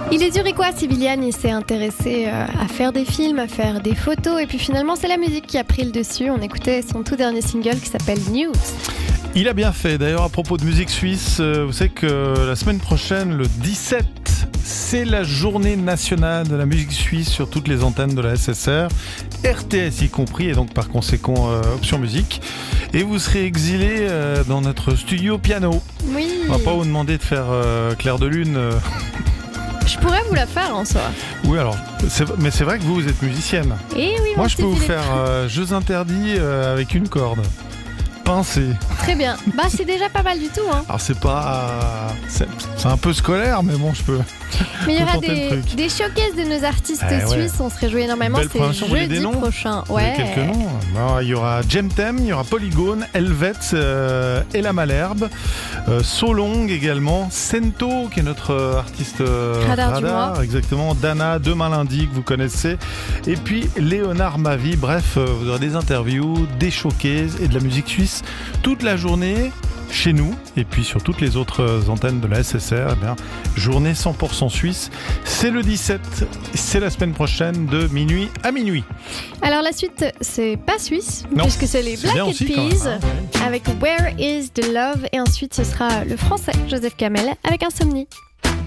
Il est zurichois, Sibyllian, il s'est intéressé à faire des films, à faire des photos, et puis finalement c'est la musique qui a pris le dessus. On écoutait son tout dernier single qui s'appelle News. Il a bien fait. D'ailleurs, à propos de musique suisse, vous savez que la semaine prochaine, le 17, c'est la journée nationale de la musique suisse sur toutes les antennes de la SSR, RTS y compris, et donc par conséquent Option Musique. Et vous serez exilé dans notre studio piano. Oui. On va pas vous demander de faire Clair de Lune. Je pourrais vous la faire en soi. Oui, alors, mais c'est vrai que vous êtes musicienne. Et oui, moi, je peux vous faire Jeux interdits avec une corde. Pincée. Très bien. Bah, c'est déjà pas mal du tout. Hein. Alors, c'est pas. C'est un peu scolaire, mais bon, je peux. Mais il y aura des showcases de nos artistes suisses. On se réjouit énormément. C'est jeudi prochain. Ouais. Quelques noms. Alors, il y aura Jemtem, il y aura Polygone, Helvet, Ella Malherbe, Solong également, Sento qui est notre artiste radar, exactement, Dana, Demain lundi que vous connaissez, et puis Léonard Mavi. Bref, vous aurez des interviews, des showcases et de la musique suisse toute la journée. Chez nous et puis sur toutes les autres antennes de la SSR, eh bien, journée 100% suisse. C'est le 17, c'est la semaine prochaine de minuit à minuit. Alors la suite, c'est pas suisse, puisque c'est les Black Eyed Peas avec Where is the Love, et ensuite ce sera le français Joseph Kamel avec Insomnie.